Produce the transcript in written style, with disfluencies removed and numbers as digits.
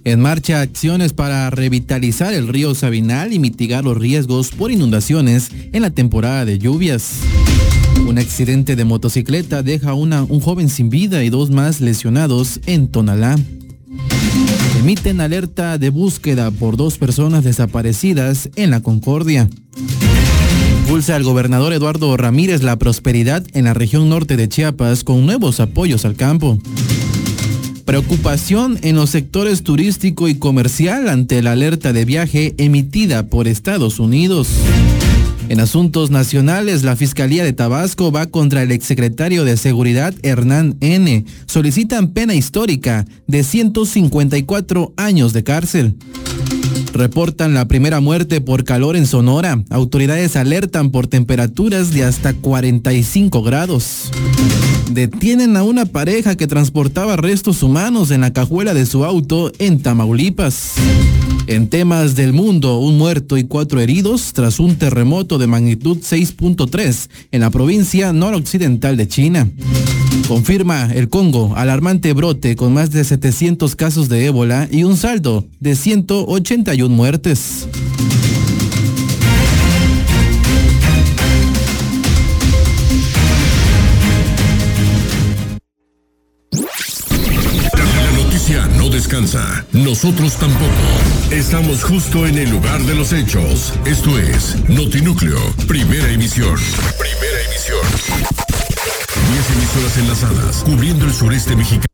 En marcha acciones para revitalizar el río Sabinal y mitigar los riesgos por inundaciones en la temporada de lluvias. Un accidente de motocicleta deja un joven sin vida y 2 más lesionados en Tonalá. Emiten alerta de búsqueda por 2 personas desaparecidas en La Concordia. Impulsa al gobernador Eduardo Ramírez la prosperidad en la región norte de Chiapas con nuevos apoyos al campo. Preocupación en los sectores turístico y comercial ante la alerta de viaje emitida por Estados Unidos. En asuntos nacionales, la Fiscalía de Tabasco va contra el exsecretario de Seguridad Hernán N. Solicitan pena histórica de 154 años de cárcel. Reportan la primera muerte por calor en Sonora. Autoridades alertan por temperaturas de hasta 45 grados. Detienen a una pareja que transportaba restos humanos en la cajuela de su auto en Tamaulipas. En temas del mundo, 1 muerto y 4 heridos tras un terremoto de magnitud 6.3 en la provincia noroccidental de China. Confirma el Congo alarmante brote con más de 700 casos de ébola y un saldo de 181 muertes. No descansa, nosotros tampoco. Estamos justo en el lugar de los hechos. Esto es Notinúcleo, primera emisión. 10 emisoras enlazadas, cubriendo el sureste mexicano.